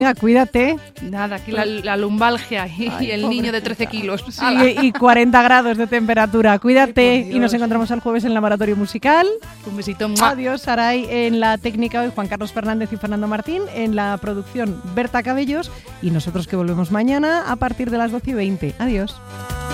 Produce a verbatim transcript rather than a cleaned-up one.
Venga, cuídate. Nada, aquí la, la lumbalgia y, Ay, y el niño de trece kilos. Sí, y cuarenta grados de temperatura. Cuídate. Ay, y nos encontramos el jueves en Laboratorio Musical. Un besito. Adiós, Saray. En la técnica hoy Juan Carlos Fernández y Fernando Martín. En la producción Berta Cabellos. Y nosotros que volvemos mañana a partir de las doce y veinte. Adiós.